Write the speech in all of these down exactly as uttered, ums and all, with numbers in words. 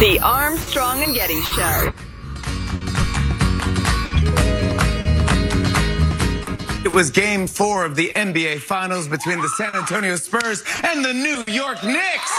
The Armstrong and Getty Show. It was game four of the N B A Finals between the San Antonio Spurs and the New York Knicks.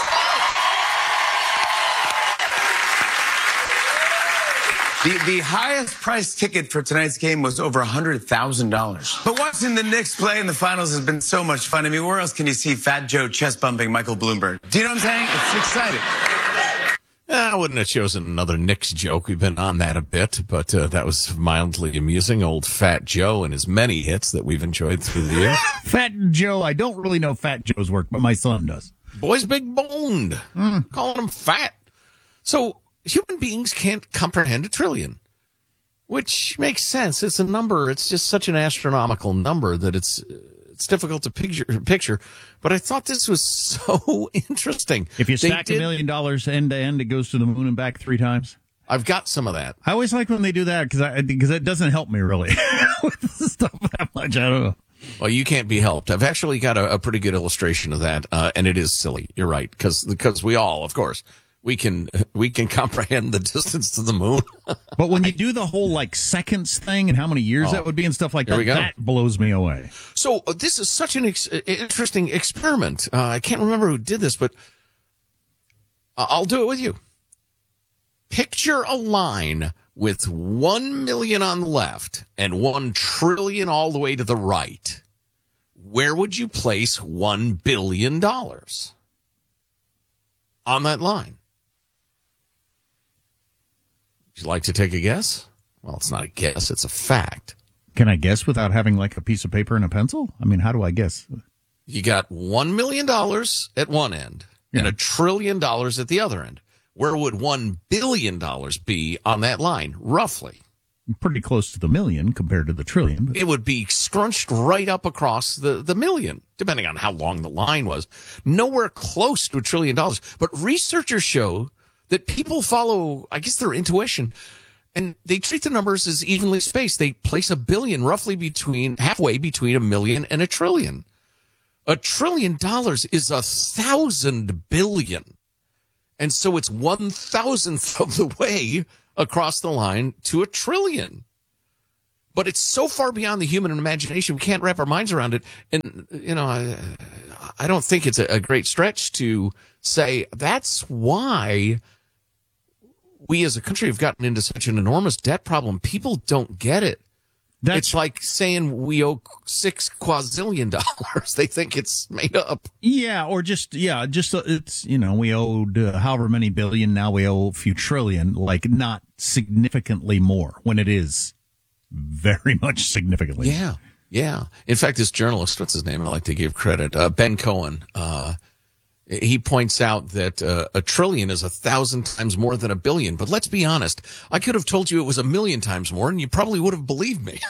The, the highest price ticket for tonight's game was over one hundred thousand dollars. But watching the Knicks play in the finals has been so much fun. I mean, where else can you see Fat Joe chest-bumping Michael Bloomberg? Do you know what I'm saying? It's exciting. I wouldn't have chosen another Knicks joke. We've been on that a bit, but uh, that was mildly amusing. Old Fat Joe and his many hits that we've enjoyed through the years. Fat Joe, I don't really know Fat Joe's work, but my son does. Boy's big boned. Mm. Calling him fat. So human beings can't comprehend a trillion, which makes sense. It's a number. It's just such an astronomical number that it's it's difficult to picture. picture. But I thought this was so interesting. If you They stack did- a million dollars end to end, it goes to the moon and back three times. I've got some of that. I always like when they do that because I because it doesn't help me really with stuff that much. I don't know. Well, you can't be helped. I've actually got a, a pretty good illustration of that, uh, and it is silly. You're right, because because we all, of course, we can we can comprehend the distance to the moon. But when you do the whole like seconds thing and how many years Oh, that would be and stuff like here that, we go. that blows me away. So uh, this is such an ex- interesting experiment. Uh, I can't remember who did this, but uh, I'll do it with you. Picture a line with one million on the left and one trillion all the way to the right. Where would you place one billion dollars on that line? Would you like to take a guess? Well, it's not a guess. It's a fact. Can I guess without having like a piece of paper and a pencil? I mean, how do I guess? You got one million dollars at one end and Yeah. a trillion dollars at the other end. Where would one billion dollars be on that line, roughly? Pretty close to the million compared to the trillion. But It would be scrunched right up across the, the million, depending on how long the line was. Nowhere close to a trillion dollars. But researchers show that people follow, I guess, their intuition, and they treat the numbers as evenly spaced. They place a billion roughly between, halfway between a million and a trillion. A trillion dollars is a thousand billion. And so it's one thousandth of the way across the line to a trillion. But it's so far beyond the human imagination, we can't wrap our minds around it. And, you know, I, I don't think it's a, a great stretch to say that's why we as a country have gotten into such an enormous debt problem. People don't get it. that's It's like saying we owe six quadrillion dollars. They think it's made up. yeah, or just yeah, just uh, it's you know we owed uh, however many billion, now we owe a few trillion, like not significantly more when it is very much significantly. Yeah, yeah. In fact, this journalist, what's his name? I like to give credit. Uh, Ben Cohen. Uh, he points out that uh, a trillion is a thousand times more than a billion. But let's be honest. I could have told you it was a million times more, and you probably would have believed me.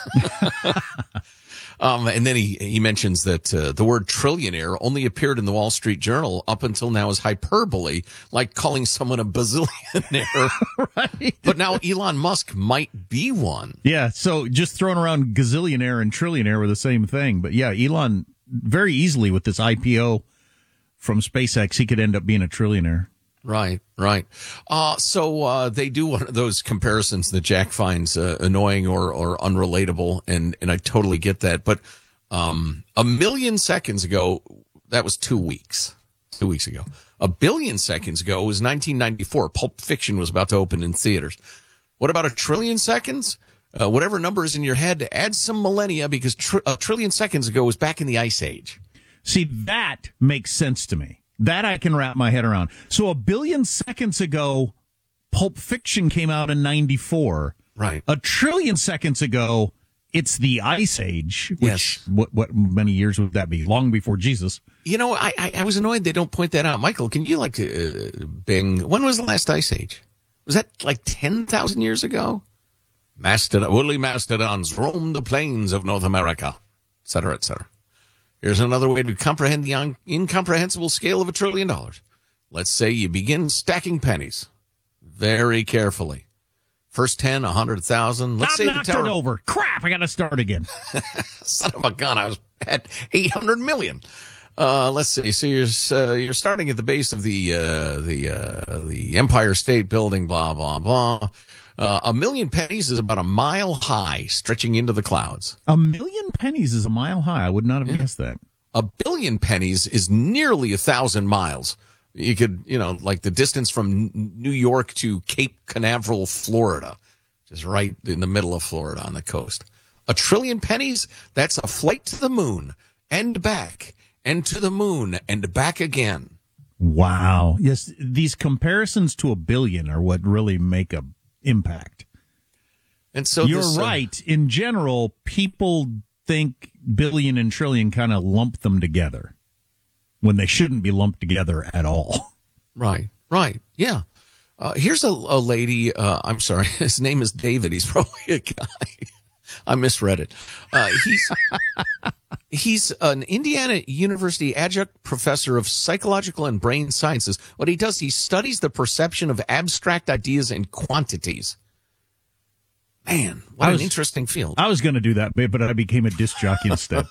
um, and then he, he mentions that uh, the word trillionaire only appeared in the Wall Street Journal up until now as hyperbole, like calling someone a bazillionaire. Right. But now Elon Musk might be one. Yeah, so just throwing around gazillionaire and trillionaire were the same thing. But yeah, Elon, very easily with this I P O from SpaceX, he could end up being a trillionaire. Right, right. Uh, so uh, they do one of those comparisons that Jack finds uh, annoying or, or unrelatable, and, and I totally get that. But um, a million seconds ago, that was two weeks. Two weeks ago. A billion seconds ago was nineteen ninety-four. Pulp Fiction was about to open in theaters. What about a trillion seconds? Uh, whatever number is in your head, add some millennia, because tr- a trillion seconds ago was back in the Ice Age. See, that makes sense to me. That I can wrap my head around. So a billion seconds ago, Pulp Fiction came out in ninety-four. Right. A trillion seconds ago, it's the Ice Age. Which, Yes. what, what many years would that be? Long before Jesus. You know, I, I, I was annoyed they don't point that out. Michael, can you like uh, bing? When was the last Ice Age? Was that like ten thousand years ago? Mastodon, woolly mastodons roamed the plains of North America, et cetera, et cetera. Here's another way to comprehend the un- incomprehensible scale of a trillion dollars. Let's say you begin stacking pennies very carefully. First ten, a hundred thousand. Let's I've say the knocked tower. it over. Crap, I got to start again. Son of a gun, I was at eight hundred million. Uh, let's see. So you're uh, you're starting at the base of the uh, the uh, the Empire State Building. Blah blah blah. Uh, a million pennies is about a mile high, stretching into the clouds. A million pennies is a mile high. I would not have yeah. guessed that. A billion pennies is nearly a thousand miles. You could, you know, like the distance from New York to Cape Canaveral, Florida, just right in the middle of Florida on the coast. A trillion pennies, that's a flight to the moon and back and to the moon and back again. Wow. Yes, these comparisons to a billion are what really make a impact. And so you're this, uh, right. In general, people think billion and trillion kind of lump them together when they shouldn't be lumped together at all. Right, right. Yeah. Uh, here's a, a lady. Uh, I'm sorry. His name is David. He's probably a guy. I misread it. Uh, he's he's an Indiana University adjunct professor of psychological and brain sciences. What he does, he studies the perception of abstract ideas and quantities. Man, what was, an interesting field. I was going to do that, but I became a disc jockey instead.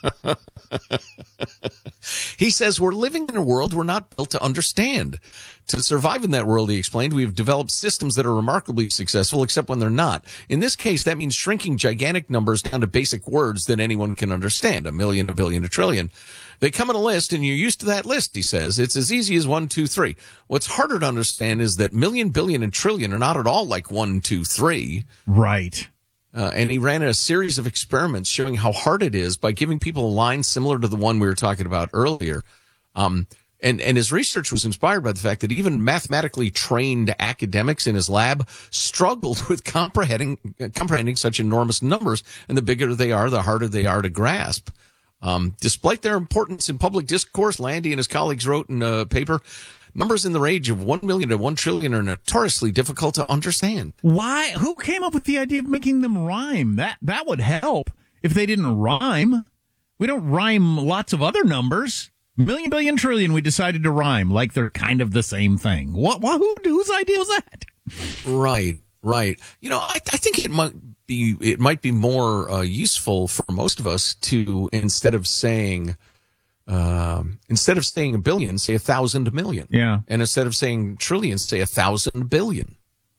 He says we're living in a world we're not built to understand. To survive in that world, he explained, we've developed systems that are remarkably successful, except when they're not. In this case, that means shrinking gigantic numbers down to basic words that anyone can understand. A million, a billion, a trillion. They come in a list, and you're used to that list, he says. It's as easy as one, two, three. What's harder to understand is that million, billion, and trillion are not at all like one, two, three. Right. Uh, and he ran a series of experiments showing how hard it is by giving people a line similar to the one we were talking about earlier. Um, and, and his research was inspired by the fact that even mathematically trained academics in his lab struggled with comprehending, uh, comprehending such enormous numbers. And the bigger they are, the harder they are to grasp. Um, despite their importance in public discourse, Landy and his colleagues wrote in a paper, numbers in the range of one million to one trillion are notoriously difficult to understand. Why? Who came up with the idea of making them rhyme? That that would help if they didn't rhyme. We don't rhyme lots of other numbers. Million, billion, trillion, we decided to rhyme like they're kind of the same thing. What? what who, whose idea was that? Right, right. You know, I, I think it might be it might be more uh, useful for most of us to, instead of saying um, instead of saying a billion, say a thousand million. Yeah. And instead of saying trillion, say a thousand billion.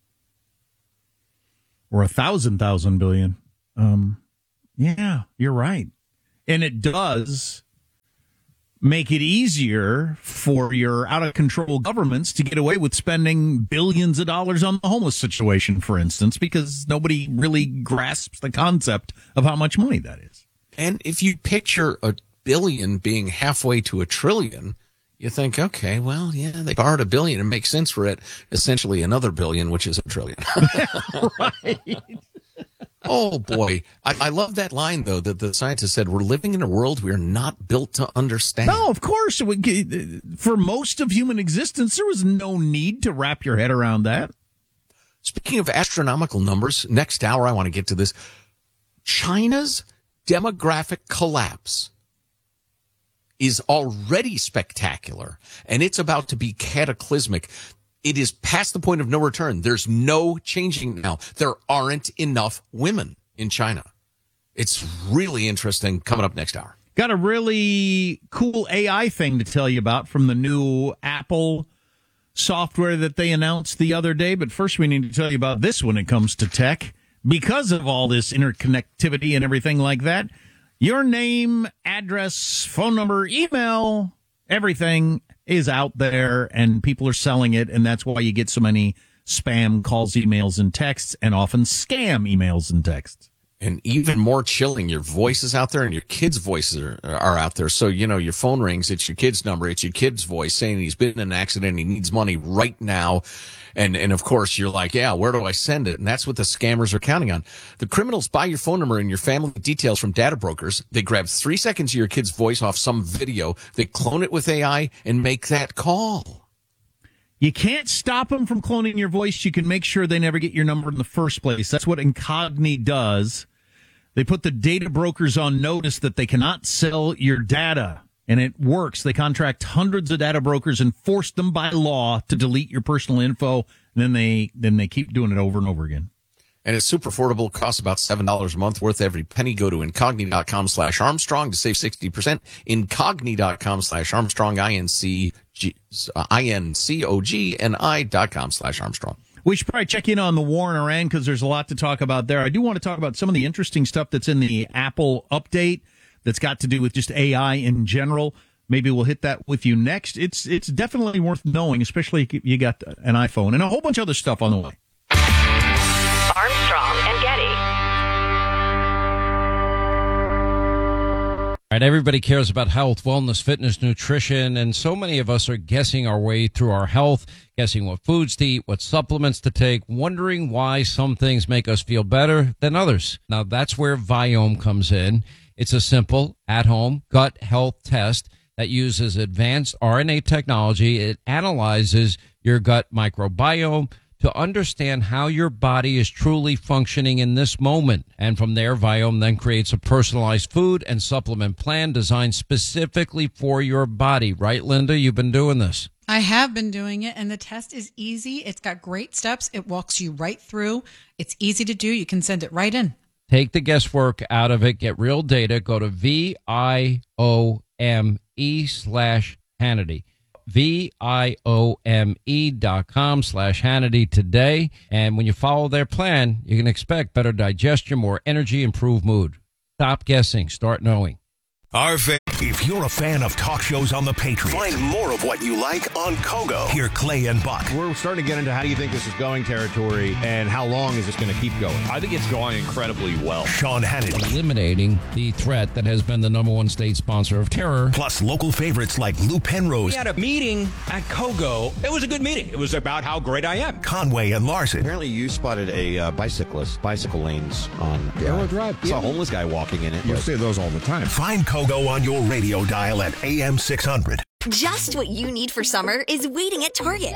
Or a thousand thousand billion. Um, yeah, you're right. And it does make it easier for your out-of-control governments to get away with spending billions of dollars on the homeless situation, for instance, because nobody really grasps the concept of how much money that is. And if you picture a billion being halfway to a trillion, you think, okay, well, yeah, they borrowed a billion. It makes sense for it. Essentially another billion, which is a trillion. Right. Oh, boy. I, I love that line, though, that the scientist said, we're living in a world we're not built to understand. No, of course. For most of human existence, there was no need to wrap your head around that. Speaking of astronomical numbers, next hour I want to get to this. China's demographic collapse is already spectacular, and it's about to be cataclysmic. It is past the point of no return. There's no changing now. There aren't enough women in China. It's really interesting coming up next hour. Got a really cool A I thing to tell you about from the new Apple software that they announced the other day. But first, we need to tell you about this when it comes to tech. Because of all this interconnectivity and everything like that, your name, address, phone number, email, everything is out there, and people are selling it, and that's why you get so many spam calls, emails, and texts, and often scam emails and texts. And even more chilling, your voice is out there and your kids' voices are, are out there. So, you know, your phone rings, it's your kid's number, it's your kid's voice saying he's been in an accident, he needs money right now. And, and of course, you're like, yeah, where do I send it? And that's what the scammers are counting on. The criminals buy your phone number and your family details from data brokers. They grab three seconds of your kid's voice off some video. They clone it with A I and make that call. You can't stop them from cloning your voice. You can make sure they never get your number in the first place. That's what Incogni does. They put the data brokers on notice that they cannot sell your data. And it works. They contract hundreds of data brokers and force them by law to delete your personal info. And then they then they keep doing it over and over again. And it's super affordable. It costs about seven dollars a month, worth every penny. Go to incogni.com slash Armstrong to save sixty percent. Incogni.com slash Armstrong, I-N-C-G, I-N-C-O-G, and I.com slash Armstrong. We should probably check in on the war in Iran because there's a lot to talk about there. I do want to talk about some of the interesting stuff that's in the Apple update that's got to do with just A I in general. Maybe we'll hit that with you next. It's it's definitely worth knowing, especially if you got an iPhone and a whole bunch of other stuff on the way. Armstrong and Getty. All right, everybody cares about health, wellness, fitness, nutrition, and so many of us are guessing our way through our health, guessing what foods to eat, what supplements to take, wondering why some things make us feel better than others. Now, that's where Viome comes in. It's a simple, at-home gut health test that uses advanced R N A technology. It analyzes your gut microbiome to understand how your body is truly functioning in this moment. And from there, Viome then creates a personalized food and supplement plan designed specifically for your body. Right, Linda? You've been doing this. I have been doing it, and the test is easy. It's got great steps. It walks you right through. It's easy to do. You can send it right in. Take the guesswork out of it. Get real data. Go to V I O M E slash Hannity. V-I-O-M-E dot com slash Hannity today. And when you follow their plan, you can expect better digestion, more energy, improved mood. Stop guessing. Start knowing. Our fa- if you're a fan of talk shows on the Patriot, find more of what you like on Kogo. Hear Clay and Buck. We're starting to get into how do you think this is going territory and how long is this going to keep going? I think it's going incredibly well. Sean Hannity. Eliminating the threat that has been the number one state sponsor of terror. Plus local favorites like Lou Penrose. We had a meeting at Kogo. It was a good meeting. It was about how great I am. Conway and Larson. Apparently you spotted a uh, bicyclist, bicycle lanes on Arrow Drive. Saw a homeless guy walking in it. You say those all the time. Find Kogo on your radio dial at A M six hundred. Just what you need for summer is waiting at Target.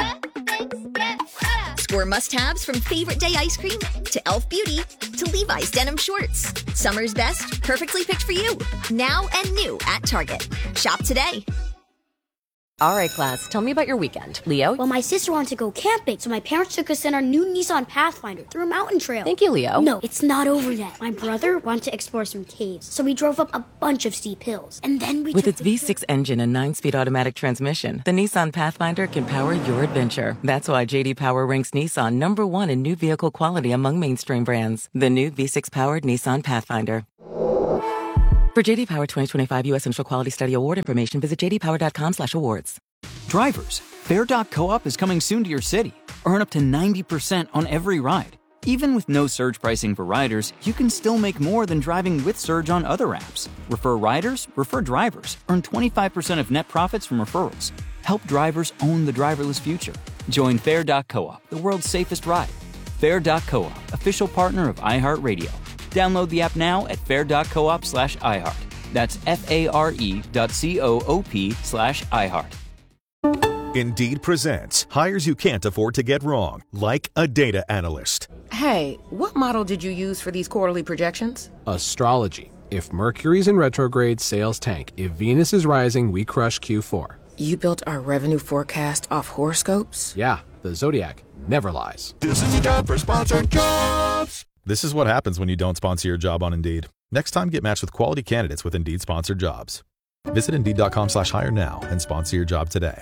Score must-haves from Favorite Day ice cream to Elf Beauty to Levi's denim shorts. Summer's best, perfectly picked for you. Now and new at Target. Shop today. All right, class, tell me about your weekend. Leo? Well, my sister wanted to go camping, so my parents took us in our new Nissan Pathfinder through a mountain trail. Thank you, Leo. No, it's not over yet. My brother wanted to explore some caves, so we drove up a bunch of steep hills. And then we With its V six engine and nine-speed automatic transmission, the Nissan Pathfinder can power your adventure. That's why J D Power ranks Nissan number one in new vehicle quality among mainstream brands. The new V six-powered Nissan Pathfinder. For J D Power twenty twenty-five U S Initial Quality Study Award information, visit j d power dot com slash awards. Drivers, Fair dot co-op is coming soon to your city. Earn up to ninety percent on every ride. Even with no surge pricing for riders, you can still make more than driving with Surge on other apps. Refer riders, refer drivers. Earn twenty-five percent of net profits from referrals. Help drivers own the driverless future. Join Fair dot co-op, the world's safest ride. Fair dot co-op, official partner of iHeartRadio. Download the app now at fair dot coop slash iHeart. That's F-A-R-E dot C-O-O-P slash iHeart. Indeed presents hires you can't afford to get wrong, like a data analyst. Hey, what model did you use for these quarterly projections? Astrology. If Mercury's in retrograde, sales tank. If Venus is rising, we crush Q four. You built our revenue forecast off horoscopes? Yeah, the Zodiac never lies. This is a job for sponsored jobs. This is what happens when you don't sponsor your job on Indeed. Next time, get matched with quality candidates with Indeed sponsored jobs. Visit Indeed.com slash hire now and sponsor your job today.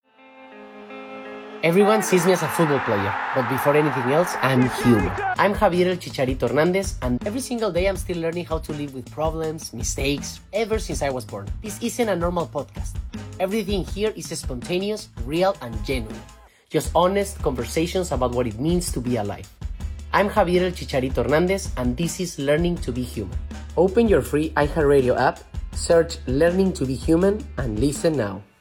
Everyone sees me as a football player, but before anything else, I'm human. I'm Javier El Chicharito Hernandez, and every single day I'm still learning how to live with problems, mistakes, ever since I was born. This isn't a normal podcast. Everything here is spontaneous, real, and genuine. Just honest conversations about what it means to be alive. I'm Javier El Chicharito Hernandez, and this is Learning to be Human. Open your free iHeartRadio app, search Learning to be Human, and listen now.